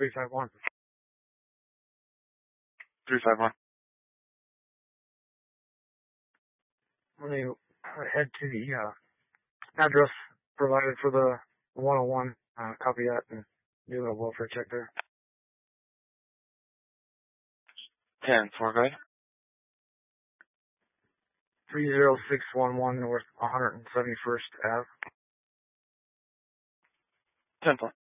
351. 351. Let me head to the address provided for the 101. Copy that and do a welfare check there. 10-4, go ahead. 30611 North 171st Ave. 10-4.